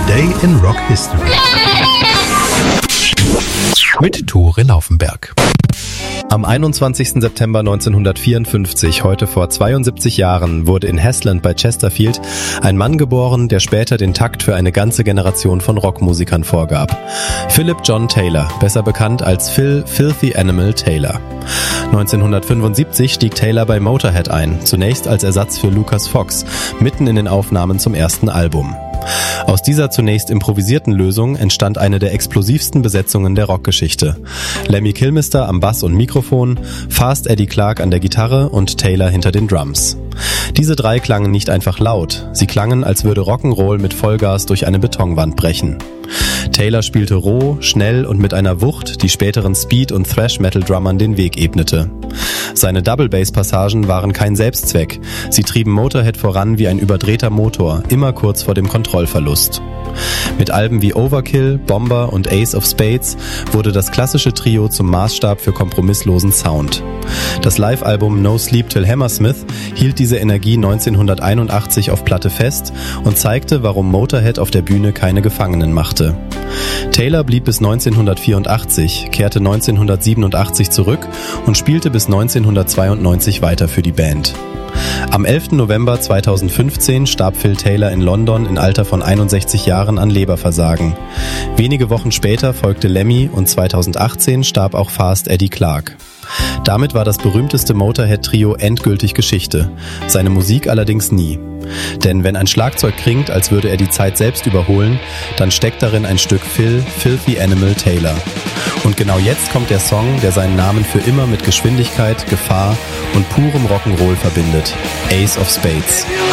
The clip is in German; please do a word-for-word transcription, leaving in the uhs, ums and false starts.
Day in Rock History mit Tore Laufenberg. Am einundzwanzigsten September neunzehnhundertvierundfünfzig, heute vor zweiundsiebzig Jahren, wurde in Hasland bei Chesterfield ein Mann geboren, der später den Takt für eine ganze Generation von Rockmusikern vorgab. Philip John Taylor, besser bekannt als Phil Filthy Animal Taylor. neunzehnhundertfünfundsiebzig stieg Taylor bei Motorhead ein, zunächst als Ersatz für Lucas Fox, mitten in den Aufnahmen zum ersten Album. Aus dieser zunächst improvisierten Lösung entstand eine der explosivsten Besetzungen der Rockgeschichte. Lemmy Kilmister am Bass und Mikrofon, Fast Eddie Clarke an der Gitarre und Taylor hinter den Drums. Diese drei klangen nicht einfach laut, sie klangen, als würde Rock'n'Roll mit Vollgas durch eine Betonwand brechen. Taylor spielte roh, schnell und mit einer Wucht, die späteren Speed- und Thrash-Metal-Drummern den Weg ebnete. Seine Double-Bass-Passagen waren kein Selbstzweck, sie trieben Motorhead voran wie ein überdrehter Motor, immer kurz vor dem Kontrollverlust. Mit Alben wie Overkill, Bomber und Ace of Spades wurde das klassische Trio zum Maßstab für kompromisslosen Sound. Das Live-Album No Sleep Till Hammersmith hielt diese Energie neunzehnhunderteinundachtzig auf Platte fest und zeigte, warum Motorhead auf der Bühne keine Gefangenen machte. Taylor blieb bis neunzehnhundertvierundachtzig, kehrte neunzehnhundertsiebenundachtzig zurück und spielte bis neunzehnhundertzweiundneunzig weiter für die Band. Am elften November zweitausendfünfzehn starb Phil Taylor in London im Alter von einundsechzig Jahren an Leberversagen. Wenige Wochen später folgte Lemmy und zweitausendachtzehn starb auch Fast Eddie Clarke. Damit war das berühmteste Motorhead-Trio endgültig Geschichte, seine Musik allerdings nie. Denn wenn ein Schlagzeug klingt, als würde er die Zeit selbst überholen, dann steckt darin ein Stück Phil Filthy Animal Taylor. Und genau jetzt kommt der Song, der seinen Namen für immer mit Geschwindigkeit, Gefahr und purem Rock'n'Roll verbindet. Ace of Spades.